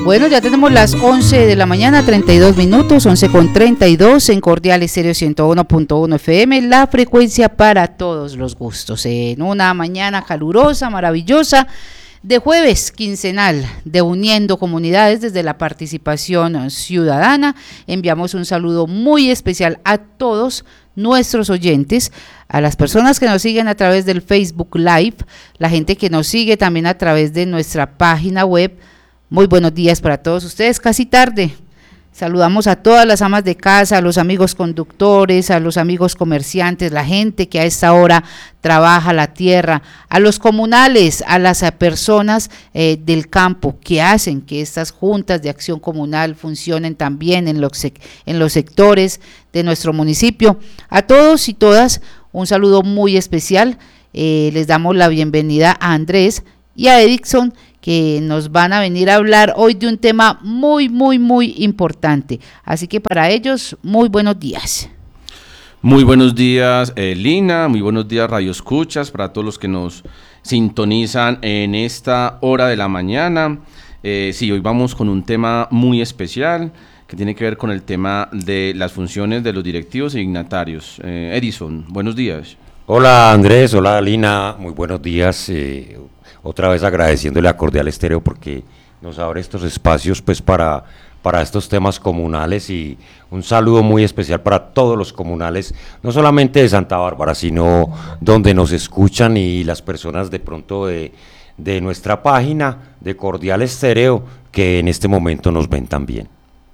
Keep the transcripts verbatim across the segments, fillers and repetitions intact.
Bueno, ya tenemos las once de la mañana, treinta y dos minutos, once con treinta y dos en Cordial Estéreo ciento uno punto uno F M, la frecuencia para todos los gustos. En una mañana calurosa, maravillosa, de jueves quincenal de Uniendo Comunidades desde la participación ciudadana, enviamos un saludo muy especial a todos nuestros oyentes, a las personas que nos siguen a través del Facebook Live, la gente que nos sigue también a través de nuestra página web. Muy buenos días para todos ustedes, casi tarde. Saludamos a todas las amas de casa, a los amigos conductores, a los amigos comerciantes, la gente que a esta hora trabaja la tierra, a los comunales, a las personas eh, del campo que hacen que estas juntas de acción comunal funcionen también en los, en los sectores de nuestro municipio. A todos y todas, un saludo muy especial. Eh, les damos la bienvenida a Andrés y a Edison, que nos van a venir a hablar hoy de un tema muy, muy, muy importante. Así que para ellos, muy buenos días. Muy buenos días, eh, Lina, muy buenos días, Radio Escuchas, para todos los que nos sintonizan en esta hora de la mañana. Eh, sí, hoy vamos con un tema muy especial, que tiene que ver con el tema de las funciones de los directivos y dignatarios. Eh, Edison, buenos días. Hola Andrés, hola Lina, muy buenos días. Eh, Otra vez agradeciéndole a Cordial Estéreo porque nos abre estos espacios pues para, para estos temas comunales, y un saludo muy especial para todos los comunales, no solamente de Santa Bárbara, sino donde nos escuchan, y las personas de pronto de, de nuestra página de Cordial Estéreo que en este momento nos ven también.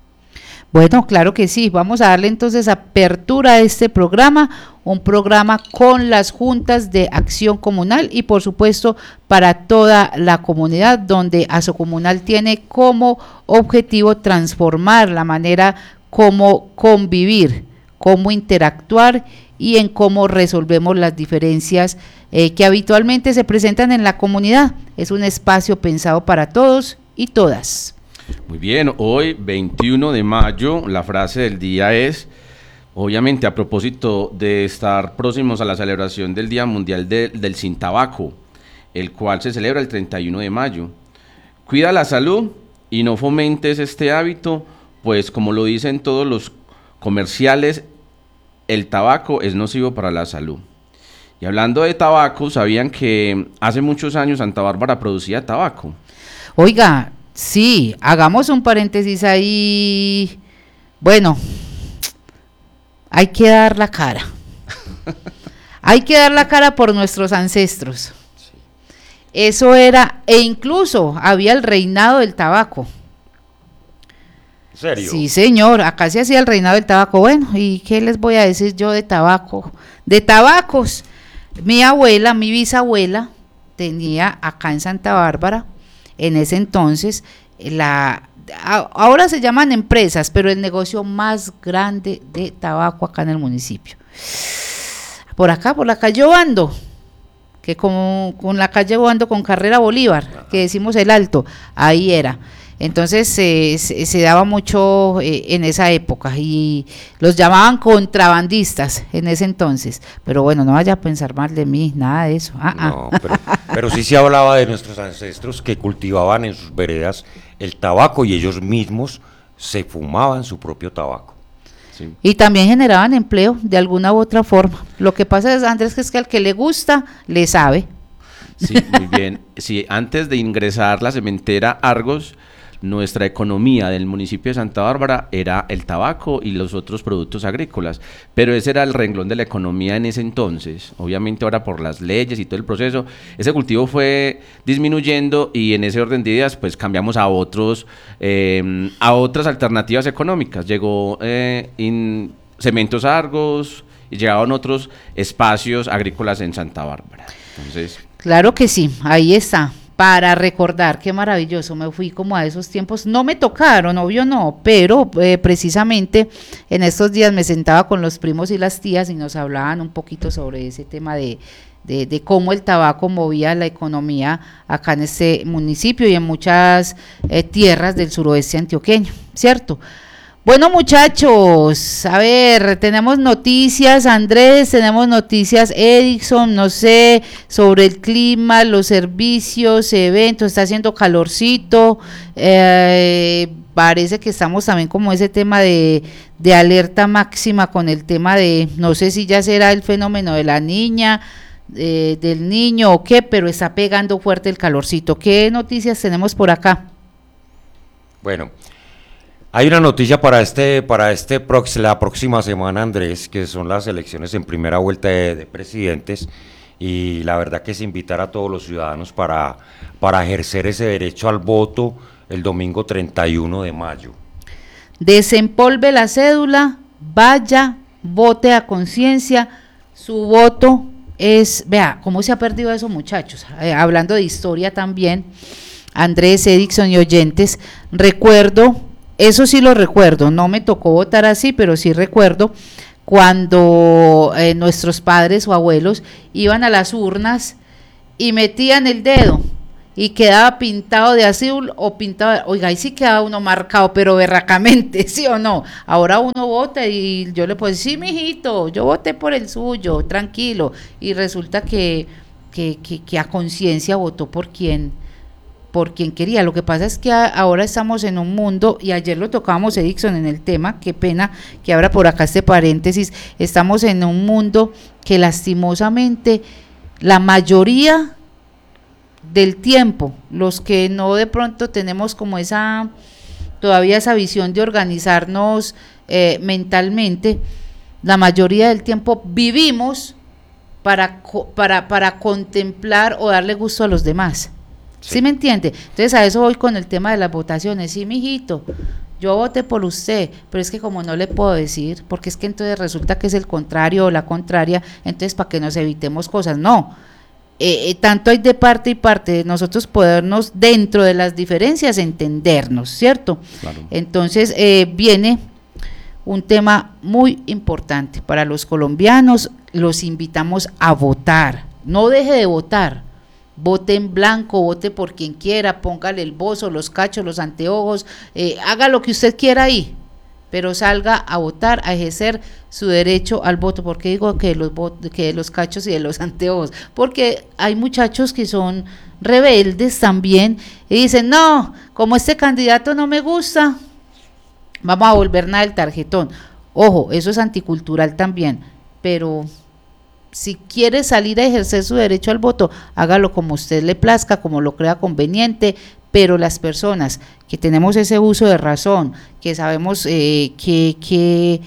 Bueno, claro que sí, vamos a darle entonces apertura a este programa, un programa con las juntas de acción comunal y por supuesto para toda la comunidad, donde Asocomunal tiene como objetivo transformar la manera como convivir, cómo interactuar y en cómo resolvemos las diferencias eh, que habitualmente se presentan en la comunidad. Es un espacio pensado para todos y todas. Muy bien, hoy veintiuno de mayo, la frase del día es, obviamente a propósito de estar próximos a la celebración del Día Mundial de, del Sin Tabaco, el cual se celebra el treinta y uno de mayo. Cuida la salud y no fomentes este hábito, pues como lo dicen todos los comerciales, el tabaco es nocivo para la salud. Y hablando de tabaco, ¿sabían que hace muchos años Santa Bárbara producía tabaco? Oiga, sí, hagamos un paréntesis ahí. Bueno, hay que dar la cara. Hay que dar la cara por nuestros ancestros. Sí. Eso era, e incluso había el reinado del tabaco. ¿En serio? Sí, señor, acá se hacía el reinado del tabaco. Bueno, ¿y qué les voy a decir yo de tabaco? De tabacos. Mi abuela, mi bisabuela, tenía acá en Santa Bárbara, en ese entonces, la ahora se llaman empresas, pero el negocio más grande de tabaco acá en el municipio. Por acá, por la calle Obando, que con, con la calle Obando con Carrera Bolívar, que decimos el Alto, ahí era. Entonces eh, se, se daba mucho eh, en esa época y los llamaban contrabandistas en ese entonces, pero bueno, no vaya a pensar mal de mí, nada de eso. Ah, no, ah. pero, pero sí se hablaba de nuestros ancestros que cultivaban en sus veredas el tabaco y ellos mismos se fumaban su propio tabaco. Sí. Y también generaban empleo de alguna u otra forma. Lo que pasa es, Andrés, que es que al que le gusta, le sabe. Sí, muy bien. Sí, antes de ingresar la cementera Argos, nuestra economía del municipio de Santa Bárbara era el tabaco y los otros productos agrícolas, pero ese era el renglón de la economía en ese entonces. Obviamente ahora por las leyes y todo el proceso, ese cultivo fue disminuyendo y en ese orden de ideas pues cambiamos a otros, eh, a otras alternativas económicas. Llegó eh, in, Cementos Argos y llegaron otros espacios agrícolas en Santa Bárbara. Entonces, claro que sí, ahí está. Para recordar, qué maravilloso, me fui como a esos tiempos, no me tocaron, obvio no, pero eh, precisamente en estos días me sentaba con los primos y las tías y nos hablaban un poquito sobre ese tema de, de, de cómo el tabaco movía la economía acá en este municipio y en muchas eh, tierras del suroeste antioqueño, ¿cierto? Bueno, muchachos, a ver, tenemos noticias, Andrés, tenemos noticias, Edison, no sé, sobre el clima, los servicios, eventos, está haciendo calorcito, eh, parece que estamos también como ese tema de, de alerta máxima con el tema de, no sé si ya será el fenómeno de la niña, eh, del niño o qué, pero está pegando fuerte el calorcito. ¿Qué noticias tenemos por acá? Bueno, hay una noticia para este, para este prox, la próxima semana, Andrés, que son las elecciones en primera vuelta de, de presidentes, y la verdad que es invitar a todos los ciudadanos para, para ejercer ese derecho al voto el domingo treinta y uno de mayo. Desempolve la cédula, vaya, vote a conciencia, su voto es, vea, cómo se ha perdido eso, muchachos, eh, hablando de historia también, Andrés, Edison y oyentes, recuerdo, eso sí lo recuerdo, no me tocó votar así, pero sí recuerdo cuando eh, nuestros padres o abuelos iban a las urnas y metían el dedo y quedaba pintado de azul o pintado, de, oiga, ahí sí quedaba uno marcado, pero berracamente, ¿sí o no? Ahora uno vota y yo le puedo decir, sí, mijito, yo voté por el suyo, tranquilo, y resulta que, que, que, que a conciencia votó por quien por quien quería. Lo que pasa es que a, ahora estamos en un mundo, y ayer lo tocábamos, Edison, en el tema, qué pena que abra por acá este paréntesis, estamos en un mundo que lastimosamente la mayoría del tiempo, los que no de pronto tenemos como esa, todavía esa visión de organizarnos eh, mentalmente, la mayoría del tiempo vivimos para, para, para contemplar o darle gusto a los demás. ¿Sí? ¿Sí me entiende? Entonces a eso voy con el tema de las votaciones. Sí, mijito, yo voté por usted, pero es que como no le puedo decir, porque es que entonces resulta que es el contrario o la contraria, entonces para que nos evitemos cosas, no. Eh, eh, tanto hay de parte y parte de nosotros podernos dentro de las diferencias entendernos, ¿cierto? Claro. Entonces eh, viene un tema muy importante para los colombianos, los invitamos a votar, no deje de votar, vote en blanco, vote por quien quiera, póngale el bozo, los cachos, los anteojos, eh, haga lo que usted quiera ahí, pero salga a votar, a ejercer su derecho al voto. ¿Por qué digo que los, que de los cachos y de los anteojos? Porque hay muchachos que son rebeldes también y dicen, no, como este candidato no me gusta, vamos a volver nada el tarjetón. Ojo, eso es anticultural también, pero si quiere salir a ejercer su derecho al voto, hágalo como usted le plazca, como lo crea conveniente, pero las personas que tenemos ese uso de razón, que sabemos eh, que, que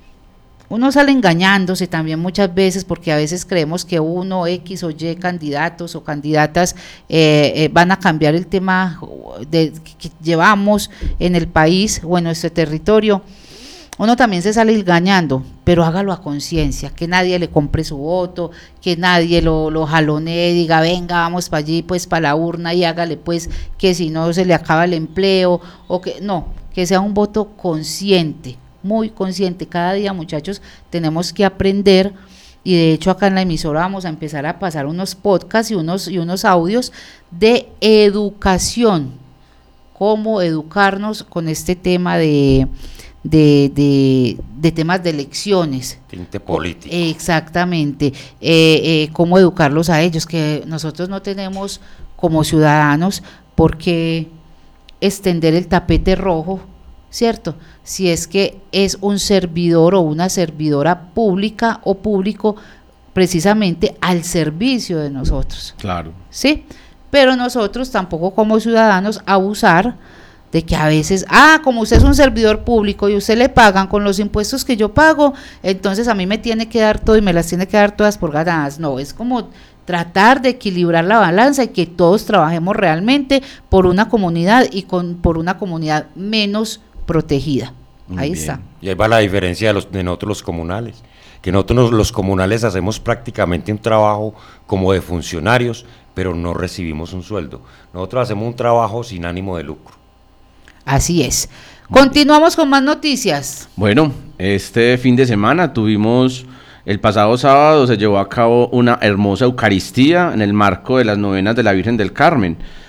uno sale engañándose también muchas veces, porque a veces creemos que uno, X o Y candidatos o candidatas eh, eh, van a cambiar el tema de, que llevamos en el país o en nuestro territorio. Uno también se sale engañando, pero hágalo a conciencia, que nadie le compre su voto, que nadie lo, lo jalonee, diga, venga, vamos para allí, pues para la urna y hágale pues, que si no se le acaba el empleo, o que no, que sea un voto consciente, muy consciente. Cada día, muchachos, tenemos que aprender, y de hecho acá en la emisora vamos a empezar a pasar unos podcasts y unos, y unos audios de educación, cómo educarnos con este tema de... De, de, de temas de elecciones. Tinte político. Exactamente, eh, eh, cómo educarlos a ellos, que nosotros no tenemos como ciudadanos por qué extender el tapete rojo, ¿cierto? Si es que es un servidor o una servidora pública o público precisamente al servicio de nosotros. Claro. ¿Sí? Pero nosotros tampoco como ciudadanos abusar de que a veces, ah, como usted es un servidor público y usted le pagan con los impuestos que yo pago, entonces a mí me tiene que dar todo y me las tiene que dar todas por ganadas. No, es como tratar de equilibrar la balanza y que todos trabajemos realmente por una comunidad y con por una comunidad menos protegida. Muy ahí bien. está. Y ahí va la diferencia de, los, de nosotros los comunales, que nosotros los comunales hacemos prácticamente un trabajo como de funcionarios, pero no recibimos un sueldo. Nosotros hacemos un trabajo sin ánimo de lucro. Así es. Continuamos con más noticias. Bueno, este fin de semana tuvimos, el pasado sábado se llevó a cabo una hermosa Eucaristía en el marco de las novenas de la Virgen del Carmen.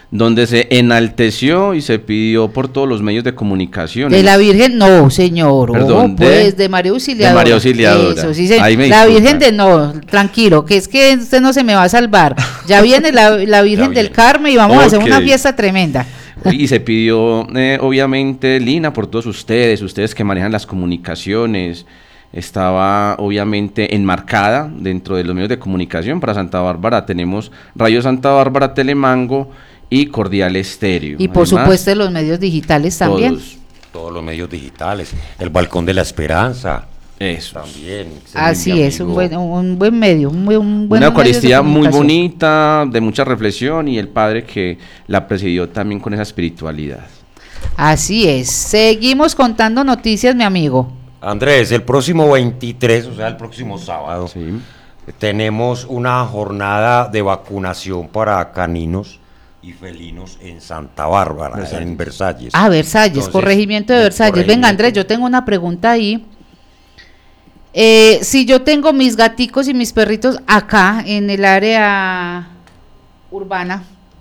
donde se enalteció y se pidió por todos los medios de comunicación. De la Virgen, no, señor. Perdón, oh, pues de, de María Auxiliadora. De María Auxiliadora. Eso, sí, se, Ahí me la disculpa. Virgen de no, tranquilo, que es que usted no se me va a salvar. Ya viene la, la Virgen del Carmen y vamos okay. a hacer una fiesta tremenda. Y se pidió, eh, obviamente, Lina, por todos ustedes, ustedes que manejan las comunicaciones. Estaba obviamente enmarcada dentro de los medios de comunicación. Para Santa Bárbara tenemos Radio Santa Bárbara, Telemango y Cordial Estéreo. Y por Además, supuesto los medios digitales también. Todos, todos los medios digitales. El Balcón de la Esperanza. Eso. También. Así es, un buen, un buen medio. Un buen, un buen Una Eucaristía muy bonita, de mucha reflexión, y el padre que la presidió también con esa espiritualidad. Así es. Seguimos contando noticias, mi amigo. Andrés, el próximo veintitrés, o sea, el próximo sábado, sí. tenemos una jornada de vacunación para caninos y felinos en Santa Bárbara, Versalles. en Versalles. Ah, Versalles, Entonces, corregimiento de Versalles. Corregimiento. Venga, Andrés, yo tengo una pregunta ahí. Eh, si yo tengo mis gaticos y mis perritos acá, en el área urbana,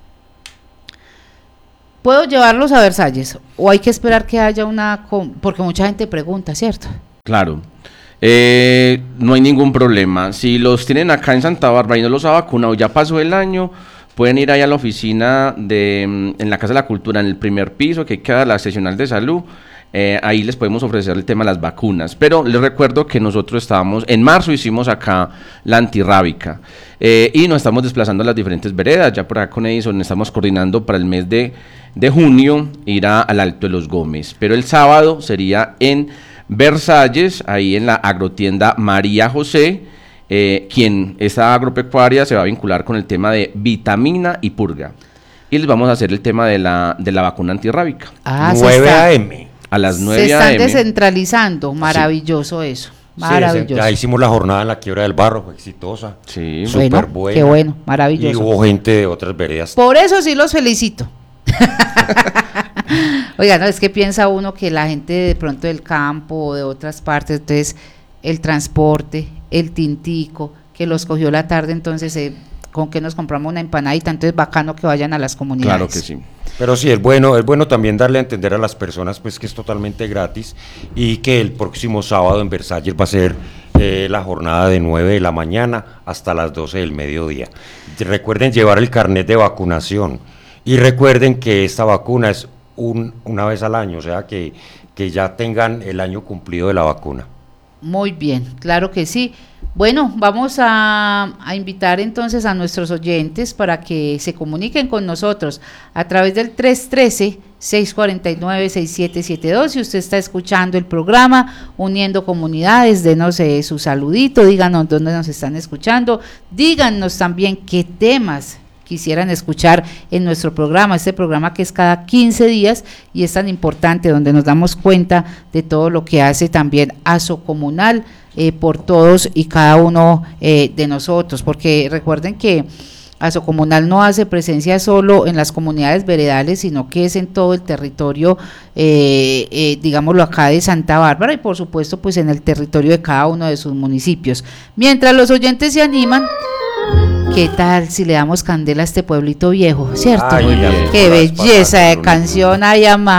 ¿puedo llevarlos a Versalles? ¿O hay que esperar que haya una...? Porque mucha gente pregunta, ¿cierto? Claro. Eh, no hay ningún problema. Si los tienen acá en Santa Bárbara y no los ha vacunado, ya pasó el año, pueden ir ahí a la oficina de en la Casa de la Cultura, en el primer piso, que queda la seccional de salud. Eh, ahí les podemos ofrecer el tema de las vacunas, pero les recuerdo que nosotros estábamos, en marzo hicimos acá la antirrábica, eh, y nos estamos desplazando a las diferentes veredas. Ya por acá con Edison estamos coordinando para el mes de, de junio ir a, al Alto de los Gómez, pero el sábado sería en Versalles, ahí en la agrotienda María José, eh, quien esta agropecuaria se va a vincular con el tema de vitamina y purga, y les vamos a hacer el tema de la, de la vacuna antirrábica. Ah, nueve a eme A las nueve se están a eme descentralizando, maravilloso sí. eso, maravilloso. Sí, ya hicimos la jornada en la Quiebra del Barro, fue exitosa, sí. súper bueno, buena. Qué bueno, maravilloso. Y hubo gente de otras veredas. Por eso sí los felicito. Oiga, no, es que piensa uno que la gente de pronto del campo o de otras partes, entonces el transporte, el tintico, que los cogió la tarde, entonces eh, con que nos compramos una empanadita, entonces bacano que vayan a las comunidades. Claro que sí. Pero sí, es bueno, es bueno también darle a entender a las personas pues que es totalmente gratis y que el próximo sábado en Versalles va a ser eh, la jornada de nueve de la mañana hasta las doce del mediodía. Recuerden llevar el carnet de vacunación y recuerden que esta vacuna es un, una vez al año, o sea que, que ya tengan el año cumplido de la vacuna. Muy bien, claro que sí. Bueno, vamos a, a invitar entonces a nuestros oyentes para que se comuniquen con nosotros a través del tres uno tres, seis cuatro nueve, seis siete siete dos. Si usted está escuchando el programa Uniendo Comunidades, denos eh, su saludito, díganos dónde nos están escuchando, díganos también qué temas quisieran escuchar en nuestro programa, este programa que es cada quince días y es tan importante, donde nos damos cuenta de todo lo que hace también ASO Comunal eh, por todos y cada uno eh, de nosotros, porque recuerden que ASO Comunal no hace presencia solo en las comunidades veredales, sino que es en todo el territorio, eh, eh, digámoslo acá de Santa Bárbara y por supuesto pues en el territorio de cada uno de sus municipios. Mientras los oyentes se animan, ¿qué tal si le damos candela a este pueblito viejo, cierto? Ay, qué belleza de canción, ay, ama.